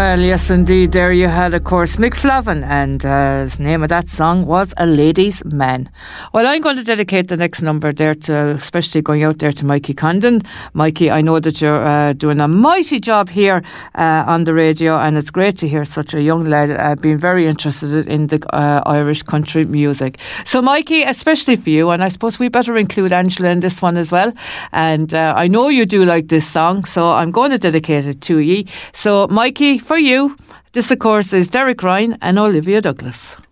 Well, yes, indeed. There you had, of course, Mick Flavin, and the name of that song was A Lady's Man. Well, I'm going to dedicate the next number there to, especially going out there to Mikey Condon. Mikey, I know that you're doing a mighty job here on the radio, and it's great to hear such a young lad being very interested in the Irish country music. So, Mikey, especially for you, and I suppose we better include Angela in this one as well. And I know you do like this song, so I'm going to dedicate it to you. So, Mikey, for you, this of course is Derek Ryan and Olivia Douglas.